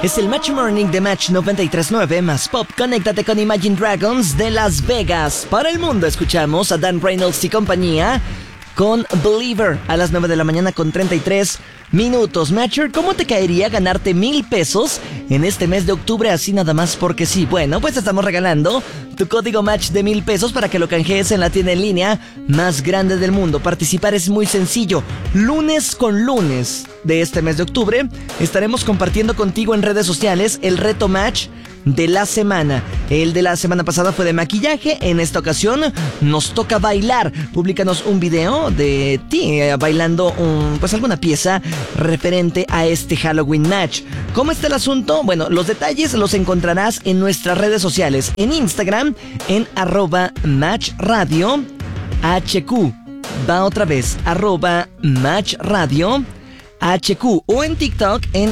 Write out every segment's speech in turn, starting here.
Es el Match Morning de Match 93.9 más Pop. Conéctate con Imagine Dragons de Las Vegas. Para el mundo escuchamos a Dan Reynolds y compañía con Believer a las 9 de la mañana con 33 minutos. Matcher, ¿cómo te caería ganarte 1,000 pesos en este mes de octubre así nada más porque sí? Bueno, pues te estamos regalando tu código Match de 1,000 pesos para que lo canjees en la tienda en línea más grande del mundo. Participar es muy sencillo. Lunes con lunes de este mes de octubre estaremos compartiendo contigo en redes sociales el reto Match de la semana. El de la semana pasada fue de maquillaje. En esta ocasión nos toca bailar. Públicanos un video de ti bailando alguna pieza referente a este Halloween Match. ¿Cómo está el asunto? Bueno, los detalles los encontrarás en nuestras redes sociales. En Instagram, en @matchradio HQ. Va otra vez, @matchradio HQ. O en TikTok, en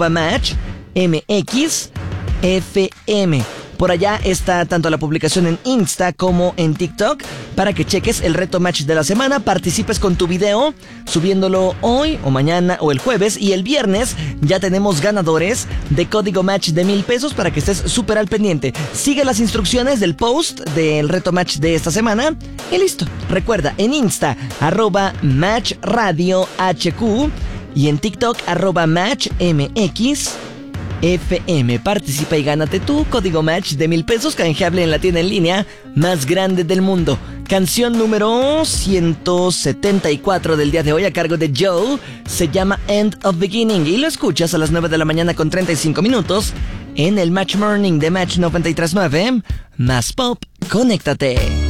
@matchmxfm. Por allá está tanto la publicación en Insta como en TikTok para que cheques el reto Match de la semana, participes con tu video subiéndolo hoy o mañana o el jueves, y el viernes ya tenemos ganadores de código Match de 1,000 pesos para que estés súper al pendiente. Sigue las instrucciones del post del reto Match de esta semana y listo. Recuerda, en Insta @matchradiohq y en TikTok @matchmx FM. Participa y gánate tu código Match de 1,000 pesos canjeable en la tienda en línea más grande del mundo. Canción número 174 del día de hoy a cargo de Joe. Se llama End of Beginning y lo escuchas a las 9 de la mañana con 35 minutos en el Match Morning de Match 93.9 más Pop. Conéctate.